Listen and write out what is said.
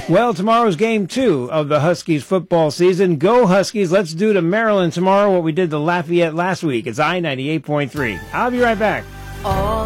Well, tomorrow's game 2 of the Huskies football season. Go Huskies. Let's do to Maryland tomorrow what we did to Lafayette last week. It's I-98.3. I'll be right back. All